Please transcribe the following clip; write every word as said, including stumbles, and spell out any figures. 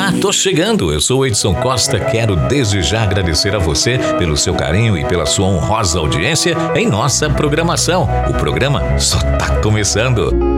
Olá, tô chegando. Eu sou o Edson Costa. Quero desde já agradecer a você pelo seu carinho e pela sua honrosa audiência em nossa programação. O programa só tá começando.